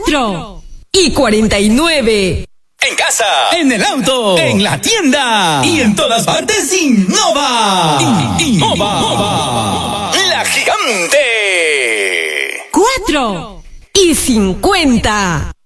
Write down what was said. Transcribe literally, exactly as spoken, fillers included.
cuatro y cuarenta y nueve. En casa, en el auto, en la tienda y en todas partes innova. Innova. La gigante. cuatro y cincuenta.